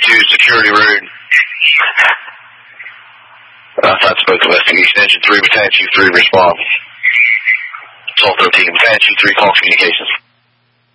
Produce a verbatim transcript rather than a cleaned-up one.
two, security room. Uh, that's both investigation. Engine three, Battalion Chief three, response. Assault thirteen, Battalion Chief three, call communications.